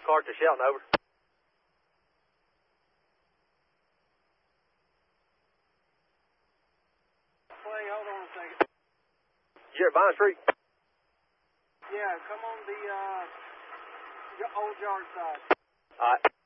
Clark to Shelton, over. Clay, hold on a second. You're at Vine Street? Yeah, come on the old yard side. All right.